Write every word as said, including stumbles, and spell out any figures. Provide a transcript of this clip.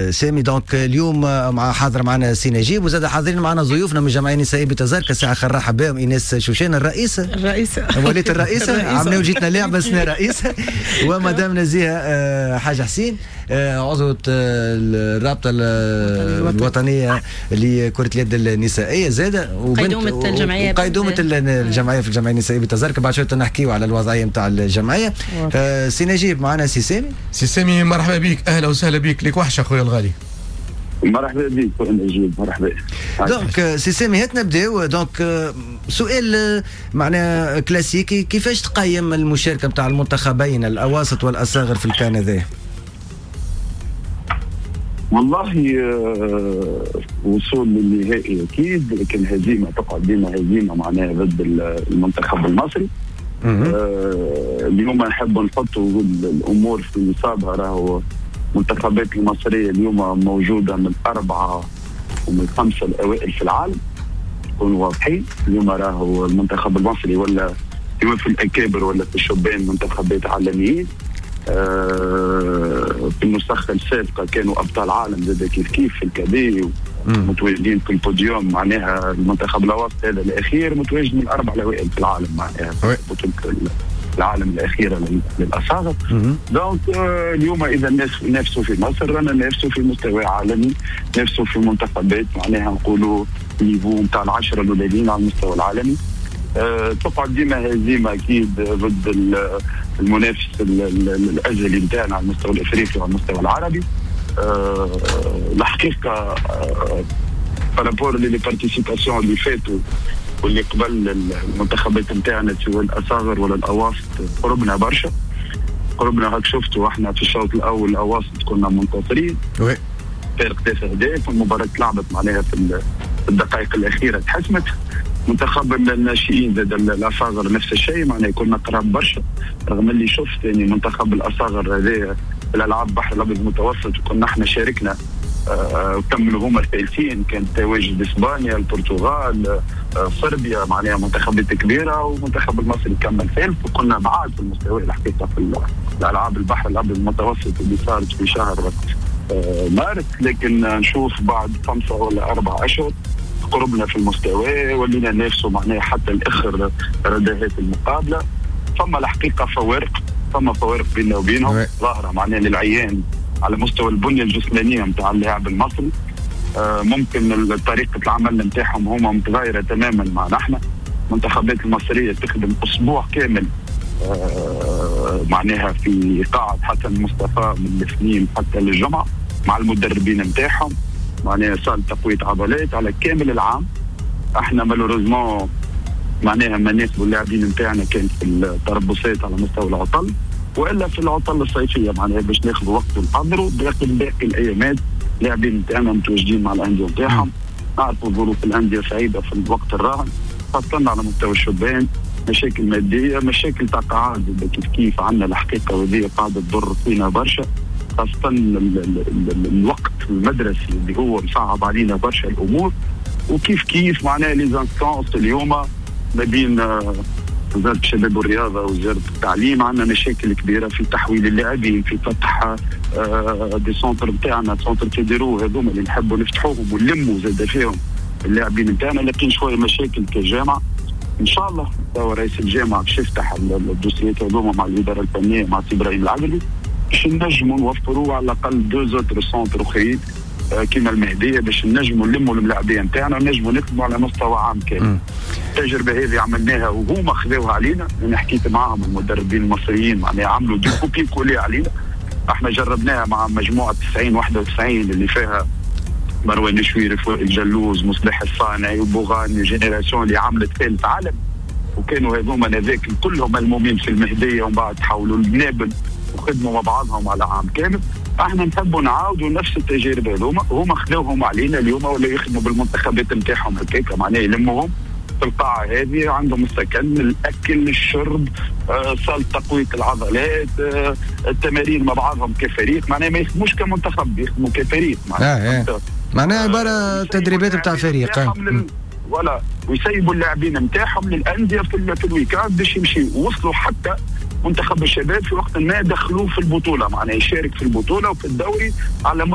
سامي. دونك اليوم مع حاضر معنا سي نجيب، وزاد حاضرين معنا ضيوفنا من الجمعيه النسائيه بتزاركه ساعه خرحب بهم ايناس شوشان الرئيسه الرئيسه وليت الرئيسه عملنا وجيتنا لعبه اسمها رئيسه، ومدام نزيهه حاج حسين عضوة الرابطه الوطنيه لكره اليد النسائيه زاده، وقيدومه الجمعيه وقيدومه الجمعيه في الجمعيه النسائيه بتزاركه. بعد شويه نحكيو على الوضعيه نتاع الجمعيه. سي نجيب معنا سي سامي. سي سامي مرحبا بك، اهلا وسهلا بك، لك وحشه خويا الغالي. مرحبا بك نجيب، مرحبا. دونك سي سامي هات نبداو. دونك سؤال معناها كلاسيكي، كيفاش تقيم المشاركه نتاع المنتخبين الاواسط والاصاغر في الكان هذا؟ والله وصول للنهائي اكيد، لكن هزيمه تقعد ديما هزيمه معناها ضد المنتخب المصري. آه اليوم نحب نحطوا الامور في نصابها. راهو المنتخبات المصريه اليوم موجوده من الاربعه ومن الخمسه الاوائل في العالم، نكونوا واضحين. اليوم راهو المنتخب المصري ولا سواء في الاكابر ولا في الشبان منتخبات عالميين. آه في النسخه السابقه كانوا ابطال عالم زاد كيف كيف في الكبير متواجدين في البوديوم. معناها المنتخب الاوسط هذا الاخير متواجد من الاربع الاوائل في العالم معناها بطوله العالم الاخيره للاصاغر. دونك آه اليوم اذا نافسوا في مصر، رانا نافسوا في مستوى عالمي، نافسوا في منتخبات معناها نقولوا نيفو نتاع العشره الاولين على المستوى العالمي. أه تقعد ديما هزيمه اكيد ضد المنافس الازلي نتاعنا على المستوى الافريقي وعلى المستوى العربي. أه الحقيقه أه بارابور لي بارتيسيباسيون اللي فاتوا واللي قبل المنتخبات نتاعنا سواء الاصاغر ولا الاواسط قربنا برشا، قربنا هاك شفتوا احنا في الشوط الاول الاواسط كنا منتصرين وي فارق ثلاثة اهداف، والمباراه تلعبت معناها في الدقائق الاخيره تحسمت. منتخب الناشئين زاد الاصاغر نفس الشيء معناه كنا قراب برشا، رغم اللي شفت يعني منتخب الاصاغر هذا الالعاب البحر الابيض المتوسط كنا احنا شاركنا وكملوا آه هما الثالثين. كان تواجد اسبانيا، البرتغال، آه صربيا معناها منتخبات كبيره، ومنتخب المصري كمل ثالث، وكنا بعاد في المستوى الحقيقه في الالعاب البحر الابيض المتوسط اللي صارت في شهر آه مارس. لكن نشوف بعد خمسه ولا اربع اشهر قربنا في المستوى، ولينا نافسوا معناها حتى الاخر رداهات المقابله. ثم الحقيقه فوارق، ثم فوارق بيننا وبينهم ظاهره معناها للعيان على مستوى البنيه الجسمانيه نتاع اللاعب المصري. آه ممكن طريقه العمل نتاعهم هما متغيره تماما مع نحن. المنتخبات المصريه تخدم اسبوع كامل آه معناها في قاعه حسن مصطفى من الاثنين حتى للجمعه مع المدربين نتاعهم، معناها صار تقويه عضلات على كامل العام. احنا مالوريزمون معناها ما ناخذوا اللاعبين نتاعنا كانت في التربصات على مستوى العطل، والا في العطل الصيفيه معناها باش ناخذوا وقت ونحضروا. باقي باقي الايامات اللاعبين نتاعنا متواجدين مع الانديه نتاعهم. نعرفوا ظروف الانديه صعيبه في الوقت الراهن، خاصه على مستوى الشبان، مشاكل ماديه، مشاكل تاع قاعده كيف كيف عندنا الحقيقه، وهذه قاعده تضر فينا برشا، خاصة الوقت المدرسي اللي هو مصعب علينا برشا الأمور. وكيف كيف معناها لي زانستانس اليوم ما بين وزارة الشباب والرياضة ووزارة التعليم عندنا مشاكل كبيرة في تحويل اللاعبين، في فتح آه دي سونتر نتاعنا، سونتر فيديرو هذوما اللي نحبوا نفتحوهم ونلموا زاد فيهم اللاعبين نتاعنا، لكن شوية مشاكل كجامعة. إن شاء الله هو رئيس الجامعة باش يفتح الدوسيات هذوما مع الإدارة الفنية مع سي إبراهيم العقلي باش نجموا نوفروا على الاقل دو زوتر سونتر اخرين آه كيما المهديه باش نجموا نلموا الملاعبين نتاعنا ونجموا نخدموا على مستوى عام كامل. التجربه هذه عملناها وهما خذوها علينا، انا حكيت معهم المدربين المصريين معناها عملوا دي كوبي كولي علينا. احنا جربناها مع مجموعه تسعين واحد وتسعين اللي فيها مروان الشويري، فوق الجلوز، مصلح الصانعي، وبوغاني، جينيراسيون اللي عملت ثالث عالم، وكانوا هذوما هذاك كلهم ملمومين في المهديه ومن بعد تحولوا لبنابل وخدموا مع بعضهم على عام كامل. احنا نحبوا نعاودوا نفس التجارب هذوما، هما خذوهم علينا اليوم ولا يخدموا بالمنتخبات نتاعهم هكاك معناها يلموهم في القاعه هذه، عندهم السكن، الاكل، الشرب، آه صال تقويه العضلات، آه التمارين مع بعضهم كفريق، معناها ما يخدموش كمنتخب يخدموا كفريق معناها آه معناها عباره تدريبات نتاع فريق ولا ويسيبوا اللاعبين نتاعهم للانديه في, في الويكاند باش يمشي. وصلوا حتى منتخب الشباب في وقت ما دخلوه في البطوله معناها يشارك في البطوله وفي الدوري على